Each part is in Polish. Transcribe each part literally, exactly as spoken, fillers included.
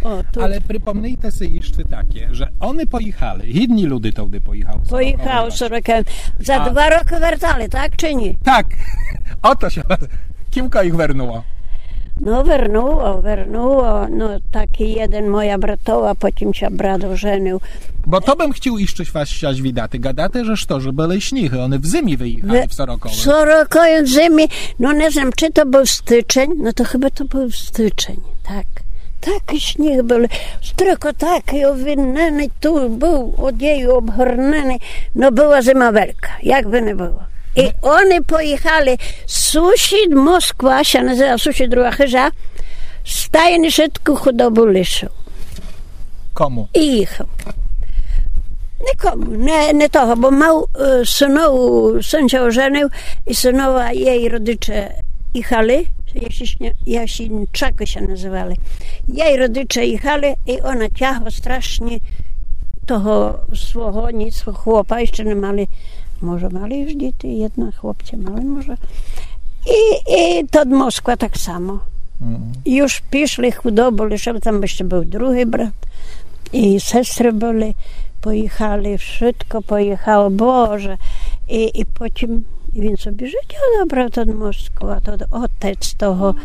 O, ale przypomnijte sobie jeszcze takie, że one pojechali, inni ludy tudy pojechały. Pojechały sorokowym. Za A... dwa roki wracali, tak czy nie? Tak, oto się, kimko ich wernuło? No wernuło, wernuło, no taki jeden moja bratowa, potem się brat ożenił. Bo to bym chciał jeszcze was siać widaty. Gadaty, że to, że były śnichy, one w zimie wyjechali w Sorokowym. W Sorokowym w zimie, no nie wiem, czy to był styczeń, no to chyba to był styczeń, tak. Taki śnieg był, tylko taki owinny, tu był odzieju obhornany, no była zima wielka, jakby nie było. I oni pojechali, sąsiad Moskwa, się nazywa sąsiad druga chyża, stajny szybko chudobu liszył. Komu? I jechał. Nikomu, nie, nie toho, bo mał synowu, syn się ożenił i synowa jej rodzice jechali, Jasińczaky się nazywali. Jej rodzice jechali i ona ciacho strasznie toho swого nic chłopa, jeszcze nie mali, może mali już dzieci, jedna chłopcie mali może. I, i to Moskwa tak samo. Mm. Już piszli chudobu, liczył, tam jeszcze był drugi brat i sestry byli, pojechali, wszystko pojechało, Boże. I, i potem i він собі життя добрав тот Москва, тот отець того.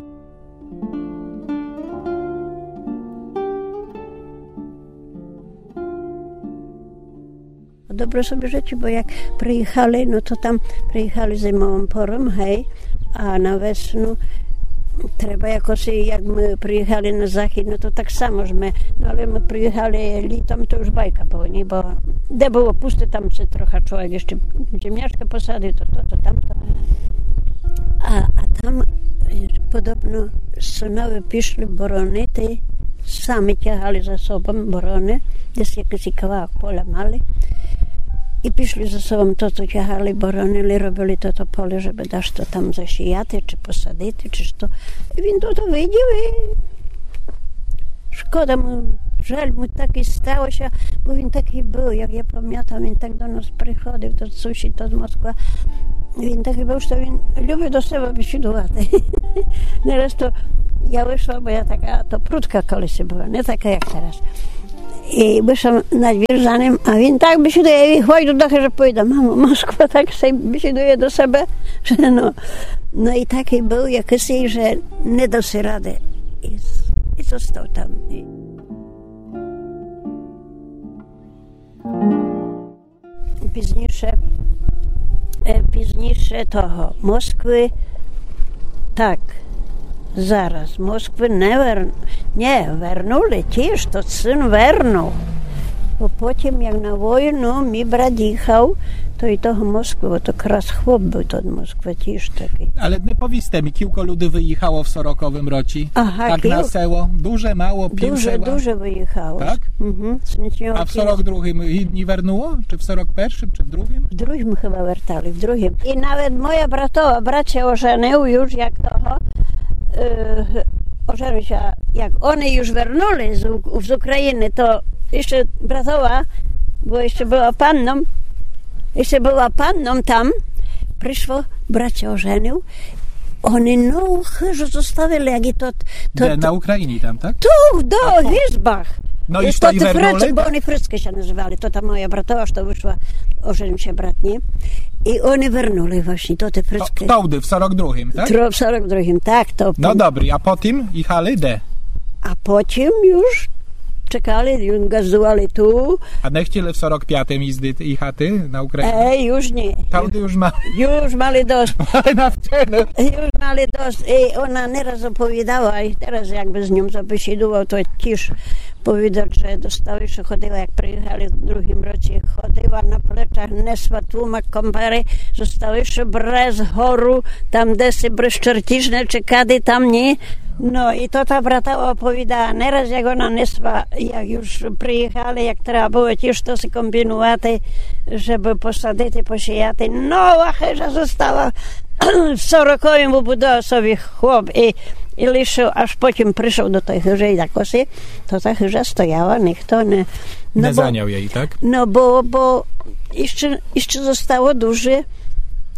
Добре собі життя, бо як приїхали, ну то там приїхали зимовим пором, гей, а на весну треба якось, як ми приїхали на захід, ну то так само ж ми, ну але ми приїхали літом, то ж байка була, ні, бо де було пусте, там це трохи чоловік ще земляшка посадив, то то, то там, то. А, а там, подобно, синові пішли боронити, самі тягали за собою борони, десь якийсь кавалок поля мали, i piszli ze sobą to, co ciachali, boronili, robili to, to pole, żeby dasz to tam zasijati, czy posaditi, czy to. I він to to widział i szkoda mu, żal mu taki stało się, bo він taki był, jak ja pamiętam, він tak do nas przychodził, to sąsiad, to z Moskwa. Він taki był, że він lubi do siebie besiedувати. Nieraz to ja wyszła, bo ja taka, to prudka kolesi była, nie taka jak teraz. I wyszłam na dwór za nim, a він tak besieduje, i chodź do dachy, że pójdę. Mamo, Moskwa tak się besieduje do siebie, że no. No i taki był jakiś, że nie dał sobie rady. I, i został tam. I... Późniejsze, późniejsze toho, Moskwy, tak. Zaraz, Moskwy nie, wer... nie wernuli, też to syn wernął. Bo potem jak na wojnu mi brat jechał, to i toho Moskwy, bo to kras chłop był to od Moskwy, też taki. Ale nie powiedzcie mi, kilku ludzi wyjechało w Sorokowym roci? Aha, tak kil... na seło? Duże, mało, pięć Duże, seła? duże wyjechało. Tak? Mhm. A w Sorok drugim nie wernuło? Czy w Sorok pierwszym, czy w drugim? W drugim chyba wertali, w drugim. I nawet moja bratowa, brat się ożenił już jak toho, Yy, ożenił się, jak oni już wernuli z, z Ukrainy, to jeszcze bratowa, bo jeszcze była panną, jeszcze była panną tam, przyszło, brat się ożenił, oni no chyżo zostawili, jak i to... to, to na Ukrainie tam, tak? Tu, do, w izbach. No i to i wernuli? Bo oni Fryckie się nazywali, to ta moja bratowa, to wyszła, ożenił się brat, nie? I oni wernuli właśnie, to te Fryckie. To, to w Sorok drugim, tak? W Sorok drugim, tak. To no dobry, a potem jechali de? A potem już czekali, gazowali tu. A nie chcieli w Sorok piątym jechati na Ukrainę? Ej, już nie. Tam już ma... Już mali dość. Ale na wczoraj. Już mali dość. I ona nieraz opowiadała, i teraz jakby z nią zabesiedłował, to też powiedział, że dostała jeszcze chodziła, jak przyjechali w drugim rocie, chodziła na pleczach, nesła tłumak kompary, została jeszcze bez choru, tam desy bryszczerciczne, czy kady tam nie. No i to ta brata opowiadała, nieraz jak ona nesła, jak już przyjechali, jak trzeba było też to się kombinować, żeby posadzić i posiejać. No, a chyża została w Sorokowym, wybudował sobie chłop i, i liszył, aż potem przyszedł do tej chyży i tak osy, to ta chyża stojała, niech to nie... No nie bo, zaniał jej, tak? No bo, bo jeszcze, jeszcze zostało duże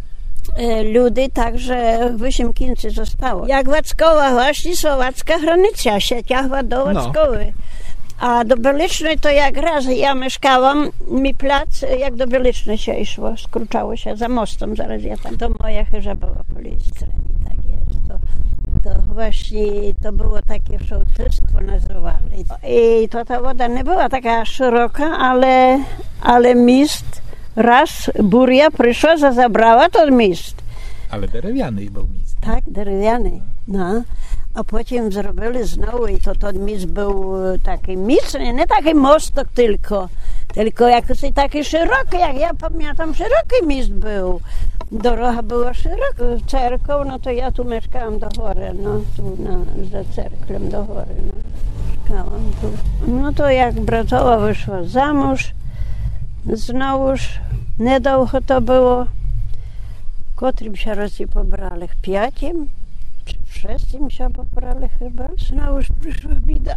Ludy także w Wysiemkince zostało. Jak Wackowa właśnie, słowacka granica się ciachła do Wackowy. No. A do Belicznej to jak raz ja mieszkałam, mi plac, jak do Belicznej się szło, skrócało się za mostem, zaraz ja tam. To moja chyża była po lewej stronie, tak jest. To, to właśnie, to było takie sołtystwo nazywali. I to ta woda nie była taka szeroka, ale, ale mist, raz burja przyszła, zabrała to mist. Ale drewniany był mist. Tak, drewniany, no. A potem zrobili znowu i to ten mist był taki mocny, nie taki mostek tylko, tylko jakoś taki szeroki, jak ja pamiętam, szeroki mist był. Droga była szeroka, cerką, no to ja tu mieszkałam do góry, no tu na, za cerklem do góry, no. Mieszkałam tu. No to jak bratowa wyszła za mąż, znowuż niedługo to było, którym się rozy pobrali, pięciem, czy wszystkim się pobrali chyba. Znowuż przyszła bida.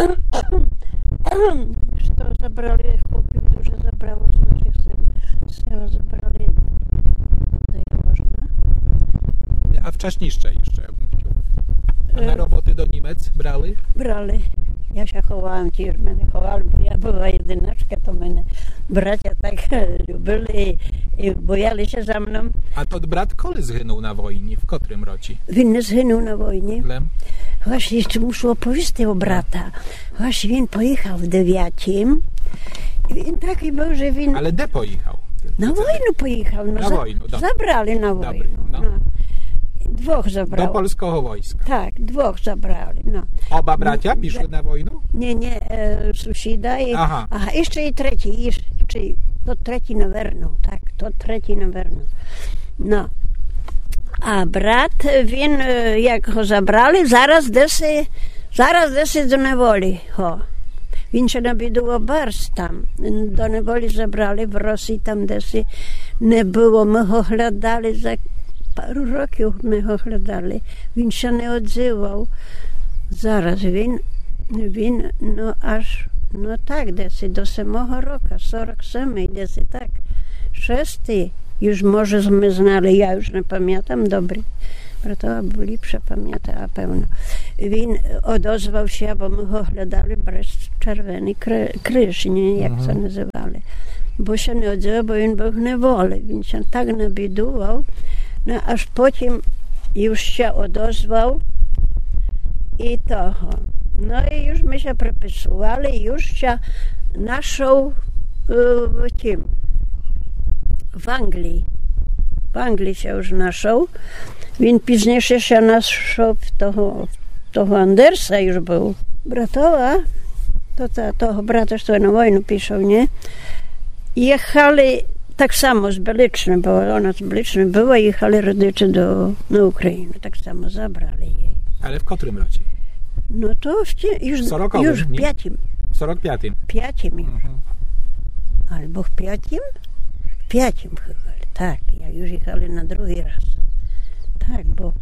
To zabrali, chłopi dużo zabrało z naszych sył, zabrali do Jaworzna. A wcześniej jeszcze, jeszcze ja bym chciał. A na roboty do Niemiec brali? Brali. Ja się chowałam, ci już mnie chowali, bo ja była jedynaczka, to mnie bracia tak lubili i bojali się za mną. A to brat Koly zginął na wojnie, w którym roci? Він не zginął na wojnie. Lem? Właśnie jeszcze muszę opowiedzieć o brata. Właśnie on pojechał w dziewiętnastym. Він taki był, że він... Ale de pojechał? Na wojnę pojechał. No, na za, wojnę, dobra. Zabrali na wojnę. Dobry, no. No. Dwóch zabrali. Do polskiego wojska. Tak, dwóch zabrali. No. Oba bracia piszły na wojnę? Nie, nie, e, sąsiada i... Aha. Aha, jeszcze i trzeci, jeszcze, to trzeci na Wernu, tak, to trzeci na Wernu. No. A brat, він, jak go zabrali, zaraz desy, zaraz desy do niewoli, ho. Він się nabidował bardzo tam. Do niewoli zabrali w Rosji, tam desy nie było. My go oglądali, za paru roków my go oglądali. Він się nie odzywał. Zaraz, він, він, no aż, no tak, desy do samego roku, czterdzieści osiem, desy tak. Szósty. Już może my znali, ja już nie pamiętam, dobry. Bratowa był lepsza, pamięta, a pewno. Він odezwał się, bo my go oglądali przez czerwony krzyż, nie, jak to nazywali. Bo się nie odzywał, bo on był w niewoli. Він się tak nabidował, no aż potem już się odezwał i toho. No i już my się prepisowali, już się naszł w tym. W Anglii. W Anglii się już naszł. Він пізніше się naszł w toho, toho Andersa już był. Bratowa, to ta, toho brata, co na wojnę piszą, nie? Jechali tak samo z Belicznej, bo ona z Belicznej była, jechali rodzice do, na Ukrainę. Tak samo zabrali jej. Ale w którym rocie? No to w, już, już w piątym. W czterdzieści piątym? Piątym już. Mhm. Albo w piątym? W piątym chyba. Tak, jak już jechali na drugi raz. Tak, bo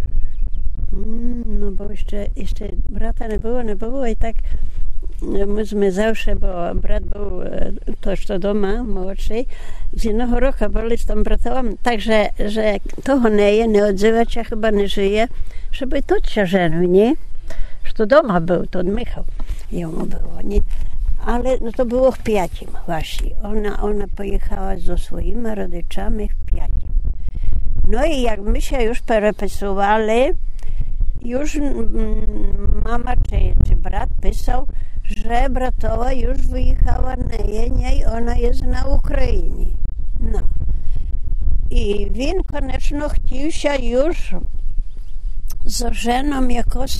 no bo jeszcze, jeszcze brata nie było, nie było i tak myśmy zawsze, bo brat był też do doma, młodszy, z jednego roku byli z tą bratową, także, że toho nie, nie odzywa się, chyba nie żyje, żeby to się żenił, nie? Że to doma był, to Michał jemu było, nie? Ale no to było w piątym właśnie. Ona, ona pojechała ze swoimi rodzicami w piątym. No i jak my się już perepisowali, już mama czy, czy brat pisał, że bratowa już wyjechała nie, nie, ona jest na Ukrainie. No. I він, koniecznie, chciał się już z żoną jakoś,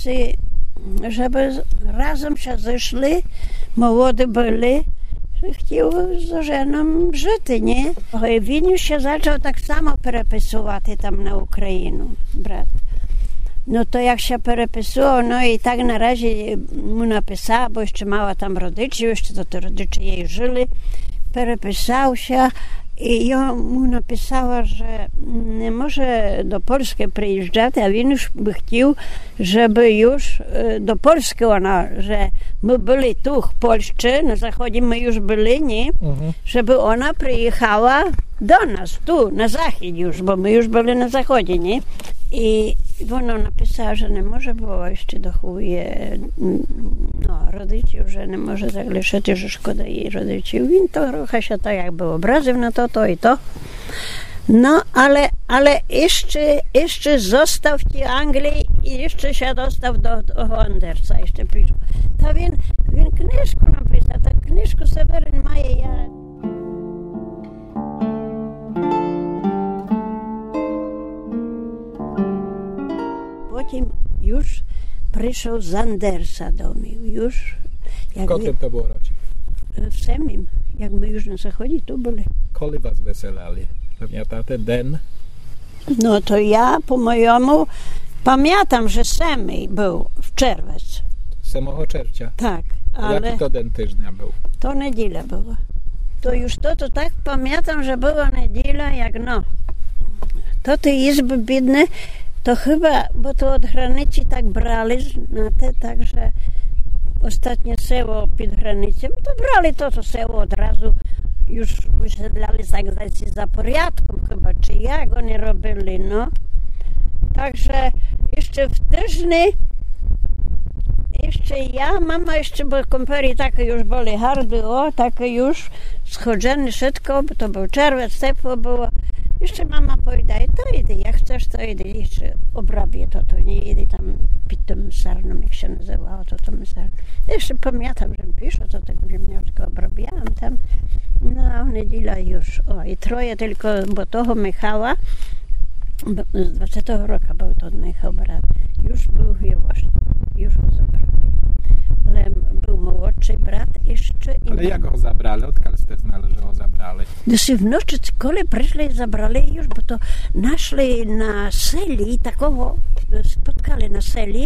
żeby razem się zeszli, młody byli, chciał z żoną żyć, nie? I він już się zaczął tak samo perepisować tam na Ukrainę, brat. No to jak się perepisował, no i tak na razie mu napisała, bo jeszcze mała tam rodzice, jeszcze to te rodzice jej żyli, perepisał się I ja mu napisała, że nie może do Polski przyjeżdżać, a on już by chciał, żeby już do Polski ona, że my byli tu w Polsce, na zachodzie my już byli, nie? Mhm. Żeby ona przyjechała do nas, tu, na zachód już, bo my już byli na zachodzie, nie? I ona napisała, że nie może, bo jeszcze dochowuje no, rodziców, że nie może zaglądać, że szkoda jej rodziców. I to trochę się tak jakby obraził na to, to i to. No, ale, ale jeszcze, jeszcze został w tej Anglii i jeszcze się dostał do, do Andersa, jeszcze pisze. To він, він книжку написав, так книжку Северин має, я... Потім już przyszedł z Andersa do mnie, już... W którym to było rocznie? W samym, jak my już na zachodzie tu byli. Kiedy was weselali? Pamiętacie den? No to ja po mojemu pamiętam, że samy był w czerwiec. Samego czerwca? Tak, ale... Jaki to den tygodnia był? To niedziela była. To już to, to tak pamiętam, że była niedziela, jak no. To te izby biedne, to chyba, bo to od granicy tak brali na te, także ostatnie seło pod granicą, to brali to, to seło od razu już wysiedlali tak za porządkiem chyba, czy jak oni robili, no. Także jeszcze w tygodniu, jeszcze ja, mama jeszcze, bo kompery takie już były hardy, o, takie już schodzone wszystko, bo to był czerwiec, ciepło było. Jeszcze mama powiedziała, to idę, jak chcesz, to idę, jeszcze obrabię to, to nie idę tam pід tym sarną, jak się nazywało, to tam sarną. Jeszcze pamiętam, że piszę, to tego ziemniaczka obrabiałam tam. No, a w niedzielę już, o, i troje tylko, bo toho Michała, z dwudziestego roku był to Michał brat, już był właśnie, już go zabrali. Ale był młodszy brat jeszcze. Ale jak go zabrali? Odkąd ste znali, że go zabrali? Gdyż w nocy kole przyszli i zabrali już, bo to naszli na seli, takowo spotkali na seli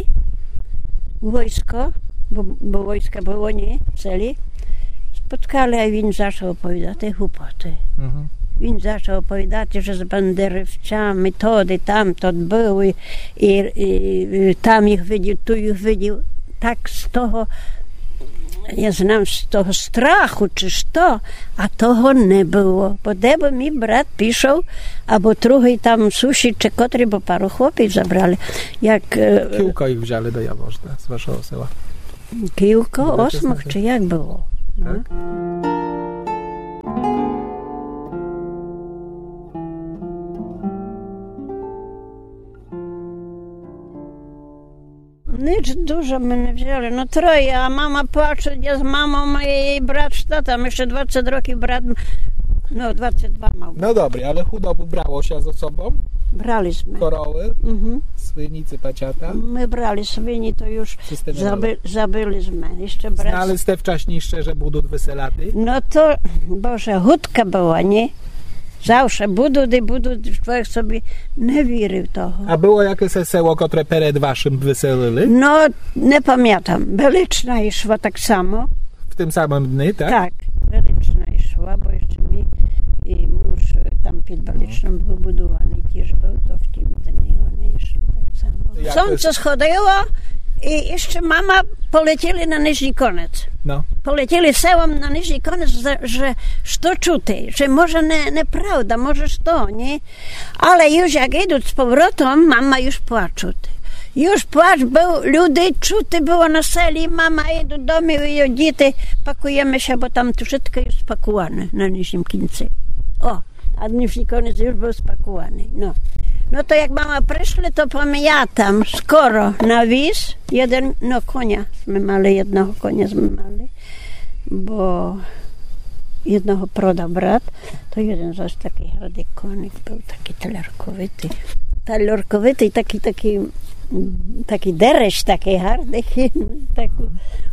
wojsko, bo, bo wojska było nie, seli. Spotkali, a він zaczął opowiadać te głupoty. Mhm. Він zaczął opowiadać, że z banderowcami tody, tam to były i, i, i tam ich widział, tu ich widział. Tak z toho, ja znam z toho strachu, czyż to, a toho nie było. Bo debo mi brat piszał, albo drugi tam susi, czy kotry, bo paru chłopiec zabrali. Jak... Kiłko ich wzięli do Jaworzna, z waszego sela. Kiłko, osmach, czy jak było? No. Tak? Nic dużo my nie wzięli, no troje, a mama płacze, ja z mamą, jej brat z tatą, jeszcze dwadzieścia roki brat, no dwadzieścia dwa mał. No dobrze, ale chudobu brało się ze sobą? Braliśmy. Koroły, mhm. Swynicy, paciata? My brali swyni, to już zaby, zabyliśmy. Jeszcze brat... Znali ste wcześniejsze, że budut weselaty? No to, Boże, hudka była, nie? Zawsze budut i budut, człowiek sobie nie wierzył toho. A było jakieś seło, które przed waszym wyselili? No, nie pamiętam. Beliczna i szła tak samo. W tym samym dniu, tak? Tak, Beliczna i szła, bo jeszcze mi i mąż tam pod Beliczną był budowany. Też był to w tym dniu, oni szli tak samo. Słońce schodziło i jeszcze mama polecieli na Niżny Koniec. No. Polecieli sełom na Niżny Koniec, że to czuty, że może nie, nie prawda, może to, nie? Ale już jak idą z powrotem, mama już płacze. Już płacz był, ludy czuty było na sali, mama idą do mnie i dzieci, pakujemy się, bo tam wszystko jest spakowane na Niżnym Końcu. O, a Niżny Koniec już był spakowany, no. No to jak mama przyszli, to pamiętam, skoro na wіз, jeden, no konia, my mali, jednego konia my mali, bo jednego prodał brat, to jeden zaś taki hardy konik był, taki talerkowity, talerkowity, taki, taki, taki deresz, taki hardy, taką,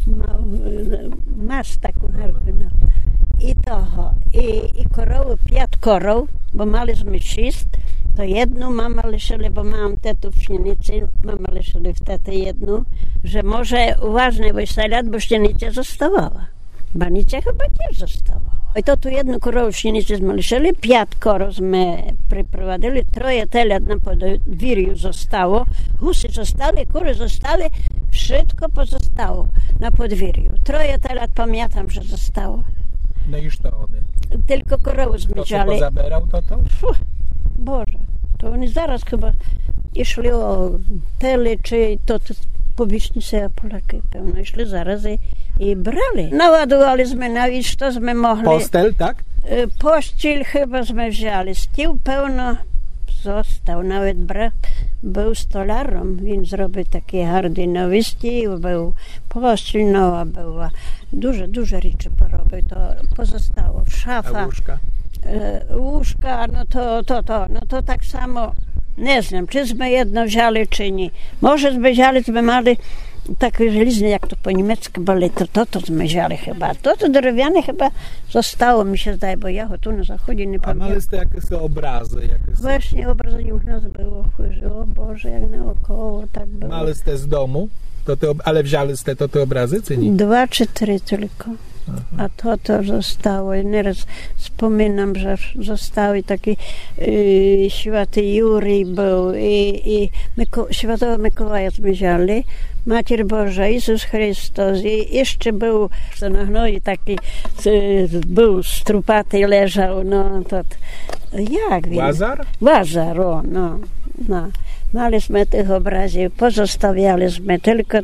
masz taką hardę, no. I toho, i, i korowy, pięć korów, bo maliśmy sześć, to jedną mama liczyli, bo mam tetę w Świnicy, mama liczyli wtedy jedną, że może uważnie wyselać, bo Świnica zostawała. Banica chyba też została. I to tu jednu korovšnicu smo lišili, pjat korov sme priprowadzili, troje telят na podwirju zostało, husy zostali, kury zostali, wszystko pozostało na podwirju. Troje telят pamiętam, że zostało. No i co one? Tylko korowy zmyciali. To, co zaberał, to to? Fuh, Boże, to oni zaraz chyba išli o tele, czy to, to po Wiśnice, a Polaki pewno išli zaraz i, i brali. Naładowali sme na iść, to sme mogli. Postel, tak? Pościel chyba sme wzięli. Stíł pełno został. Nawet brat był stolarom. Він zrobił taki hardy nowy stíł. Był pościel nowa była. Dużo, dużo rzeczy porobił. To pozostało. Szafa. A łóżka? E, łóżka, no to, to, to. No to tak samo. Nie znam, czy sme jedno wzięli, czy nie. Może sme wzięli, sme mali takie żelizne, jak to po niemiecku byli, to to, to sme wzięli chyba. To, to drewniane chyba zostało, mi się zdaje, bo ja go tu na zachodzie nie pamiętam. A mali ste jakie są obrazy? Jakie są? Właśnie obrazy u nas było, o Boże, jak naokoło, tak było. Mali ste z domu, to te, ale wzięli ste to te obrazy, czy nie? Dwa czy trzy tylko. Aha. A to to zostało. Nieraz wspominam, że zostały taki y, święty Jurij był i, i Myko, świętego Mikołaja wzięli, Macier Boża, Jezus Chrystus i jeszcze był na gnoi taki y, był strupaty, leżał, no to jak wiem. Łazar? Łazar, o, no, no. Maliśmy tych obrazów, pozostawialiśmy tylko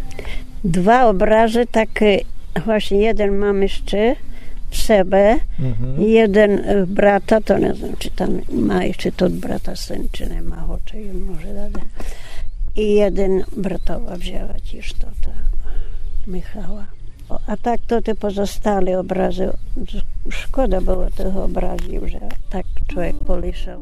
dwa obrazy takie. Właśnie jeden mam jeszcze w sobie, mhm. jeden brata, to nie znam, czy tam ma jeszcze to brata syn, czy nie ma, czy może dać. I jeden bratowa wzięła już to, ta Michała. O, a tak to te pozostałe obrazy, szkoda było tych obrazów, że tak człowiek poliszał.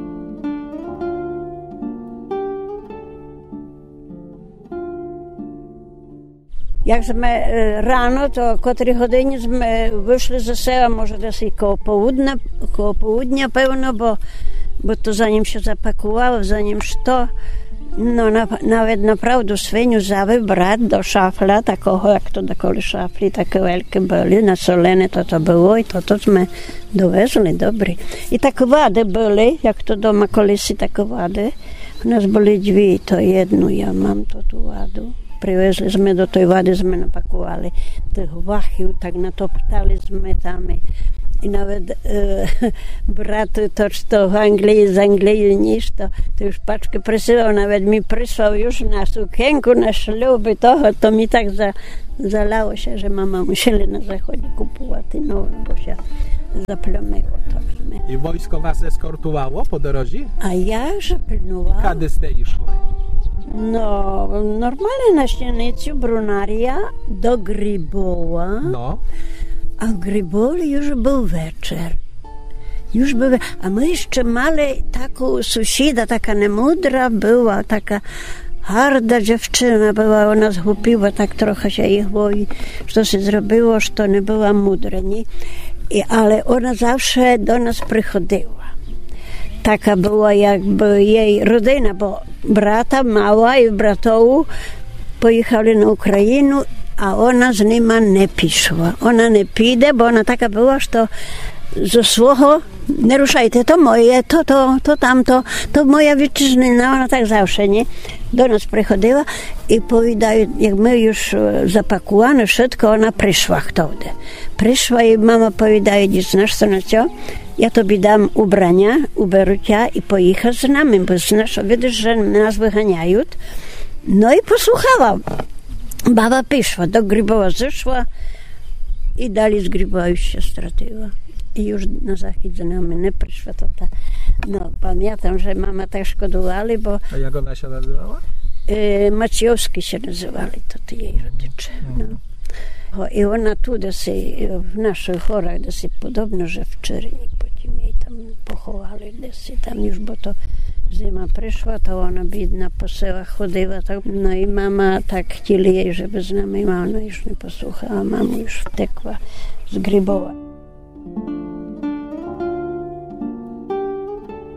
Jak sme rano, to o kotrій годині ми вийшли за села, може десь і коло поłudnia, коло południa pełno, bo, bo to zanim się zapakowało, zanim to, no na, nawet naprawdę свиню взяв брат до шафля, такого, як то доколи шафлі, такі великі були, наsoleне то то було, і то то ми довезли, добре. І так води були, як то дома колись так води. У нас були дві, то jednu ja mam to tu воду. Привезли sme do tej wody, sme napakovali tych wachів, tak natoptali sme tam. I nawet e, brat to, to w Anglii, z Anglii niż to, to już paczkę przysyłał, nawet mi przysłał już na sukienku, na śluby toho, to mi tak za, zalało się, że mama musieli na zachodzie kupować no, bo się zaplemego. I wojsko was eskortowało po drodze? A jakże pilnowała? Kiedy ste išli? No, normalnie na Ścienicu, Brunaria, do Grybowa. No. A w Grybolu już był wieczór. Już był, a my jeszcze mali taką sąsiada, taka niemudra była, taka harda dziewczyna była, ona zgłupiła, tak trochę się ich boi, co się zrobiło, że to nie była mudra, nie? I, ale ona zawsze do nas przychodziła. Taka była jakby jej rodzina, bo brata mała i bratowu pojechali na Ukrainę, a ona z nima nie piszła. Ona nie pide, bo ona taka była, że to ze swого nie ruszajcie, to moje, to, to, to tamto, to moja wieczyznyna, ona tak zawsze, nie? Do nas przychodziła i powiedziała, jak my już zapakowano wszystko, ona przyszła wtedy. Przyszła i mama powiedziała, znasz co na co? Ja tobie dam ubrania, ubiorę cię i pojechać z nami, bo znasz, widzisz, że nas wyganiają. No i posłuchała. Baba przyszła, do Grybowa zeszła i dalej z Grybowa już się straciła. I już na zachód z nami nie przyszła. To ta, no, pamiętam, że mama tak szkodowali, bo... A jak ona się nazywała? Y, Maciejowski się nazywali, to ty jej rodzice. No. I ona tu, desi, w naszych chorach, desi, podobno, że w Czerni, potem jej tam pochowali, desi, tam już, bo to zima przyszła, to ona biedna po selach chodziła, tak, no i mama tak chcieli jej, żeby z nami, ona już nie posłuchała, mama już wtekła z Grybowa.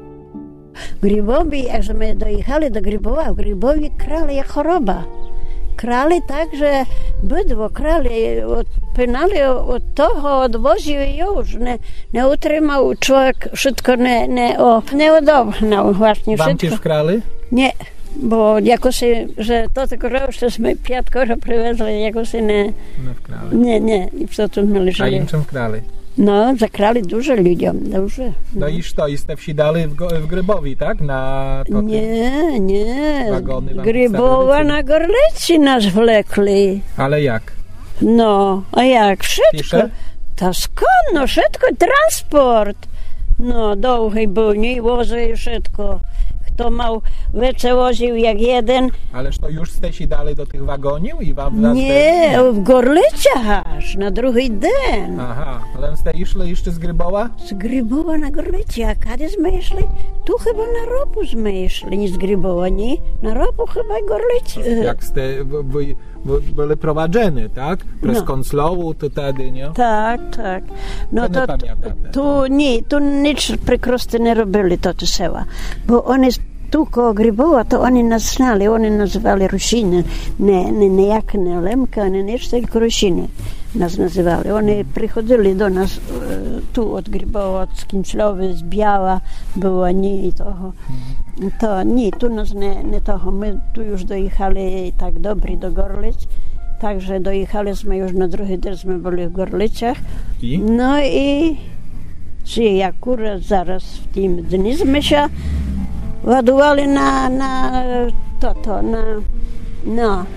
W Grybowie, jak my dojechali do Grybowa, w Grybowie krala choroba. Krali tak, że bydło krali, odpinali od toho, odwozili już. Nie, nie utrzymał człowiek, wszystko nie, nie, o, nie odognał właśnie Wam wszystko. też krali? Nie, bo jakoś, że to tylko żeśmy piątko привезли, jakoś nie, Nie wkrali. nie, nie, i co tu my A leżeli. im czym wkrali? No, zakrali dużo ludziom, dużo. No i co, i ste wsi dali w, w Grybowi, tak? Na to, Nie, nie, Wagony wam Grybowa wsadzili? na Gorlicy nas wlekli. Ale jak? No, a jak? Wszystko. Pisze? To skąd? No, wszystko, transport. No, długi był, nie woził wszystko. Kto mał, wiece woził jak jeden. Ależ to już ste si dali do tych wagoniów i wam was Nie, w Gorlicach aż, na drugi dzień. Aha, ale ste išli jeszcze z Grybowa? Z Grybowa na Gorlicy, a kiedy szli? Tu chyba na ropu szli, nie z Grybowa, nie? Na ropu chyba Gorlicy. Jak ste wy, wy, wy, byli prowadzeni, tak? Przez No. Konclowu to wtedy, nie? Tak, tak. No To to, nie pamiętacie. tu nie, tu nic prekrosty nie robili, to te sela. Bo oni tu koło Grybowa, to oni nas znali, oni nazywali Rusiny. Nie, nie, nie jak nie Lemka, nie nic, tylko Rusiny nas nazywali. Oni przychodzili do nas e, tu od Grybowa, od Skinclowy, z Biała, było nie i toho. To nie, tu nas nie, nie toho. My tu już dojechali tak dobry do Gorlic. Także dojechaliśmy już na drugi dzień, byli w Gorlicach. I? No i czy akurat zaraz w tym dniu się ładowali na, na to, to, na, no,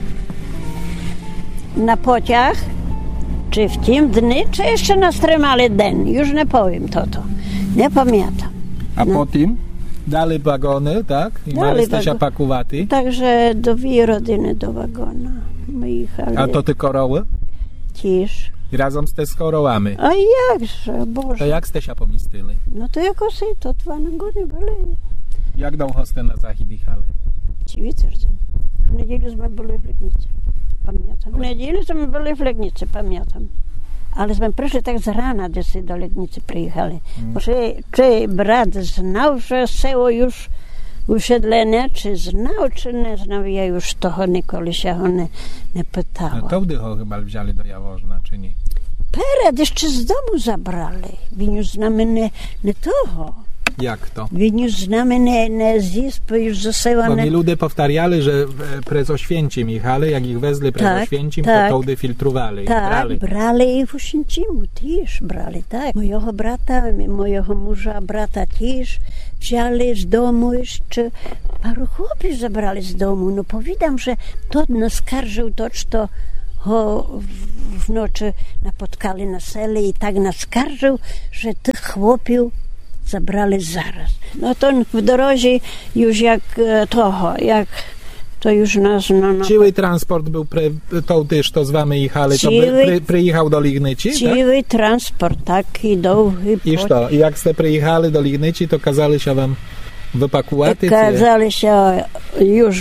na pociąg, czy w tym dniu, czy jeszcze nas trzymali dzień, już nie powiem to, to, nie pamiętam. A No. potem dali wagony, tak? I Dali mali ste się wago- pakowaty. Także do dwie rodziny do wagona my jechali. A to ty koroły? Cisz. I razem ste z korołami. A jakże, Boże. To jak ste się pomistili? No to jakoś i to dwa nagony byli. Jak długo ste na zachód jechali? Ćwiczyłem. W niedzielę byli w Legnicy. Pamiętam. W niedzielę byli w Legnicy, pamiętam. Ale my przyszli tak z rana, gdy do Legnicy przyjechali. Mm. Czy, czy brat znał, że seło już usiedlenie, czy znał, czy nie znał, ja już toho nikogo się nie, nie pytała. No to wtedy go chyba wzięli do Jaworzna, czy nie? Perед jeszcze z domu zabrali. Він już z nami nie, nie toho. Jak to? Він już z nami nie, nie zjispy, już Bo zasyłane. mi ludzie powtarzali, że e, prez Oświęcim jechali, jak ich wezli prez Tak, Oświęcim, tak. to wtedy filtrowali. Tak, brali. brali i w Oświęcimu też brali, tak. Mojego brata, mojego męża, brata też wzięli z domu jeszcze, paru chłopów zabrali z domu. No powiadam, że to naskarżył to, co ho w, w nocy napotkali na sele i tak naskarżył, że tych chłopów zabrali zaraz. No to w drodze już jak e, toho, jak to już nas... No, no, Ciły transport był, pre, to też to z wami jechali, to by, Ciły- pry, przyjechał do Lignyci, tak? Ciwy transport, taki długi. I co? I jak ste przyjechali do Lignyci, to kazali się wam wypakować? Kazali się już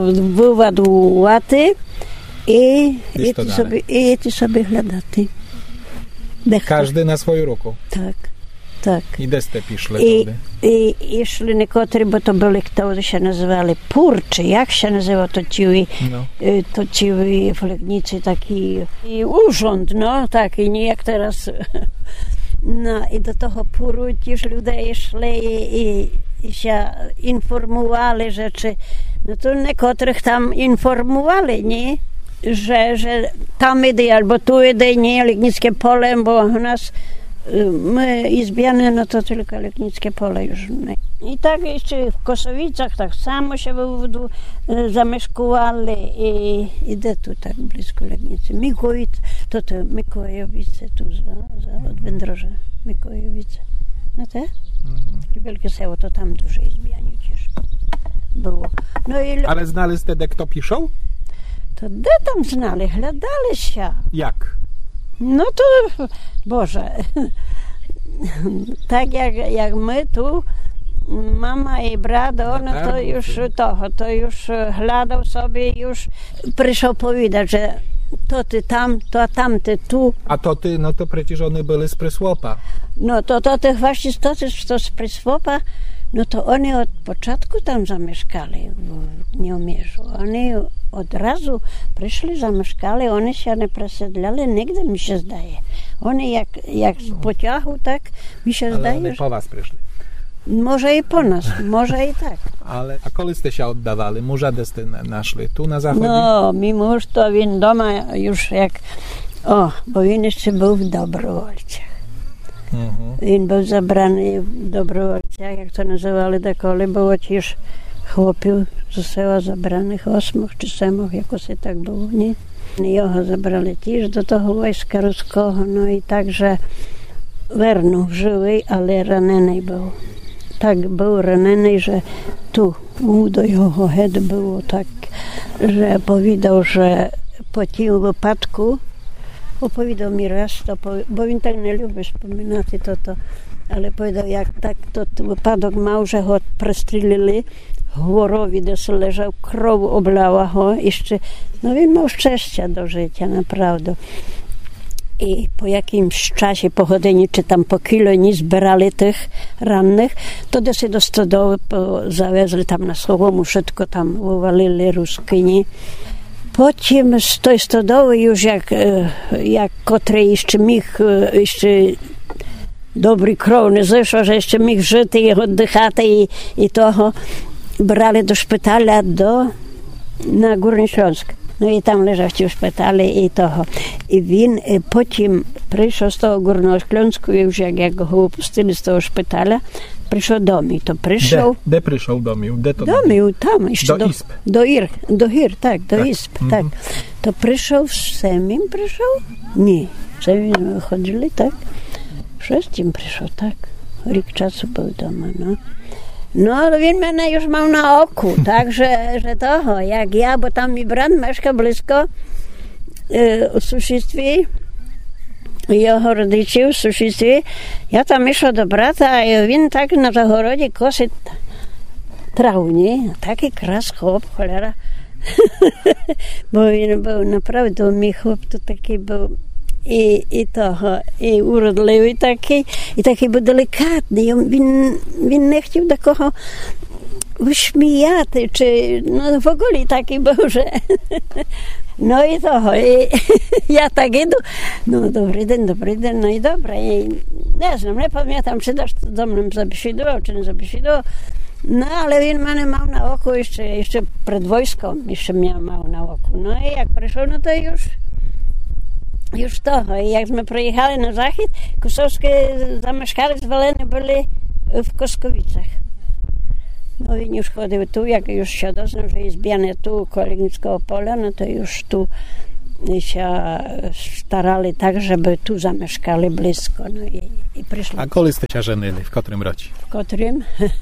wyładować i, I i, co ty dalej? sobie, i ty sobie gledati. Każdy na swoją ruku. Tak, tak. I deste piszli I, wtedy. i, i szli niektórzy, bo to byli, kto się nazywali purczy, jak się nazywa to ciły, No. y, to ciły w Legnicy taki i urząd, no taki, nie jak teraz. No i do toho puru też ludzie szli i, i się informowali rzeczy. No to niektórych tam informowali, nie? Że, że tam idę, albo tu idę, nie, Legnickie pole, bo u nas y, my izbiane, no to tylko Legnickie pole już nie. I tak jeszcze w Kosowicach tak samo się wywodu, y, zamieszkowali i idę tu tak blisko Legnicy. Mikołajów, to to Mikołajowice tu za, za od Wędroża, Mikołajowice. No te? Mhm. Takie wielkie seło, to tam duże izbianie też było. No i Ale znali wtedy, kto piszą? to де tam znali, gledali się. Jak? No to, Boże, tak jak, jak my tu, mama i brat, ono to targu, już czy? toho, to już gledał sobie, już przyszedł powiedzieć, że to ty tam, to tamty tu. A to ty, no to przecież one były z Prysłopa. No to, to tych właśnie to, to z Prysłopa, no to oni od początku tam zamieszkali w Nieomierzu. Oni одразу прийшли, замешкали, вони ще не присідлали, нігде, мені ще здає. Вони як, як з потягу, так, мені ще Ale здає. one po was przyszli. Може і по нас, може і так. Ale, a коли ste się oddawali? Murza desty naszli? Tu na zachodzie? Ну, мій муж, то він вдома już як, о, бо він ще був в добровольцях. Mhm. Він був забраний в добровольцях, як то називали деколи, було ті ж хлопів з села забраних, осмох чи семох, якось і так було, ні? Його забрали ті ж до того війська руського, ну і так же вернув живий, але ранений був. Так був ранений, що ту до його геть було так, що повідав, що по тім випадку, оповідав мені раз, бо він так не любить споминати то, але повідав, як так тот випадок мав, що його пристрілили, Гворові, де лежав, кров обляла його, і ще, ну він мав щастя до життя, направду. І по якимсь часі, по годині, чи там по кілоні збирали тих ранних, то десь до стодови завезли там на солому, wszystko там увалили рускині. Потім з той стодови, już як, як котрий ще міг, ще добрий кров не зайшов, що ще міг жити і віддихати, і, і того, брали до шпиталя до, на Górny Śląsk. No i tam leżał w szpitalu i toho. I він потім прийшов з того Górnego Śląsku, i już jak, jak go opustili z того szpitala, прийшов до mnie. To прийшов... De, de przyszł do mnie? De to do mnie, tam. Jeszcze do izb. Do ir, do ir, tak, do tak. izb, Mm-hmm. tak. To прийшов z Semim, прийшов? Nie. Semim chodzili, tak? Wszystkim przyszło, tak. Rік czasu był doma, no. No, ale він мене już мав на оку, так, że, że того, як я, бо там мій брат мешкав близько е, у сусідстві, його родичів у сусідстві. Я там йшов до брата, і він так на загороді косить травні, так якраз хлоп, холера. Бо він був, направду, мій хлоп тут такий був. І, і того, і уродливий такий, і такий був делікатний. Він, він не хотів такого вишміяти, чи, ну, в ogóle такий був вже. Ну і того, і я так іду, ну, добрий день, добрий день, ну і добре. І, не знаю, не пам'ятам, чи до мною забесідував, чи не забесідував. Ну, але він мене мав на оку ще, ще перед військом, ще мене мав на оку. Ну, і як прийшов, ну, то już Już toho. I jak my przyjechali na zachód, Kosowskie zamieszkali, zwaleni byli w Koskowicach. No i już chodził tu, jak już się doznał, że jest biane tu, Kolegnickiego pola, no to już tu się starali tak, żeby tu zamieszkali blisko. No i, i przyszli. A kiedy ste się żenili? W którym roku? W którym?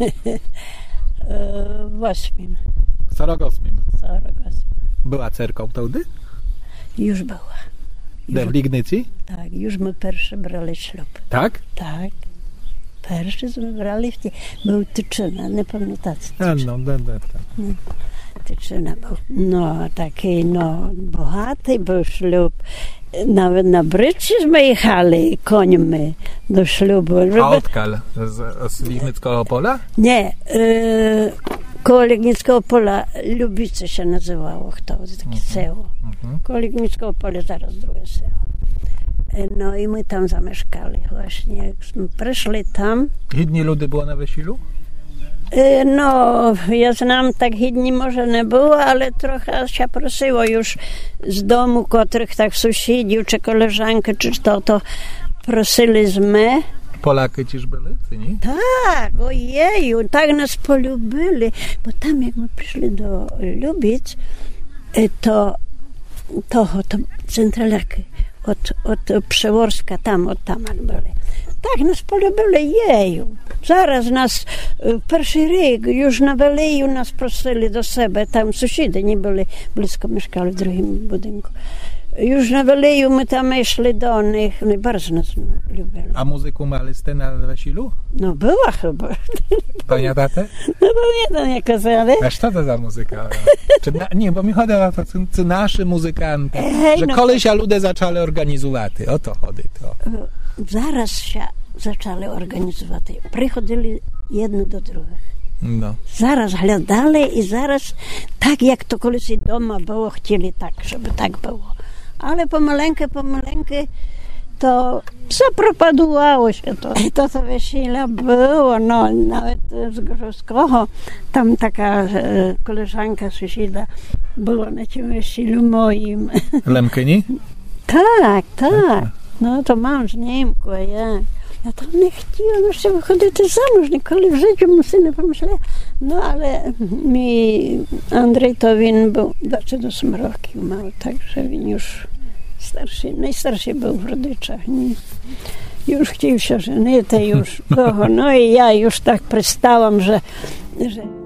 W ósmym. W Sorogosmim. Sorogosmim. Była cerkoł wtedy? Już była. De w Lignicy? Tak, już my pierwszy brali ślub. Tak? Tak. Pierwszy my brali w tej... Był Tyczyna, nie pamiętacie? A no, de, de, tak. Tyczyna był. No, taki, no, bogaty był ślub. Nawet na bryczyśmy jechali końmi do ślubu. Żeby... A odkal? Z, z Lignickiego pola? Nie. Y, koło Lignickiego pola Lubice się nazywało. To takie seło. Koło Lignickiego pola zaraz drugie seło. No i my tam zamieszkali właśnie. Jakśmy przyszli tam. Hidni ludy było na wesilu? No, ja znam, tak hidni może nie było, ale trochę się prosiło już z domu, których tak sąsiedzi, czy koleżanki, czy to, to prosiliśmy. Polaki ciż byli, czy nie? Tak, ojeju, tak nas polubili, bo tam jak my przyszli do Lubic, to, to, to centralaki od, od Przeworska, tam, od tam byli. Tak nas polubili, jeju. Zaraz nas, pierwszy rok, już na Weleju nas prosili do siebie, tam sąsiedzi nie byli, blisko mieszkali w drugim budynku. Już na Weleju my tam szli do nich, no i bardzo nas lubili. A muzyku maliście na wesilu? No była chyba. Pamiętacie? No pamiętam jakoś, ale... A co to za muzyka? Czy na, nie, bo mi chodzi o to, czy nasi muzykanty, Ej, że no koleś a ludzie zaczęli organizować. O to chodzi. To. Zaraz się zaczęli organizować. Przychodzili jedno do drugich. No. Zaraz glядали і зараз так, як то колись і дома було, хотіли так, щоб так було. Але помаленьки, помаленьки to zapropadowało się to. I to to wesele było, no nawet z Grodzkiego, tam taka e, koleżanka sąsiada była na tym weselu moim. Lemkyni? Tak, tak. No to mąż Niemku, a ja. Ja tam nie chciałam jeszcze wychodzić za mąż, nikoли w życiu mu sy nie pomyślała. No ale mi Andrzej to win był dwadzieścia osiem roków mały, także win już starszy, najstarszy był w Rodyczach. Już chciał się żenić, już. No i ja już tak przystałam, że, że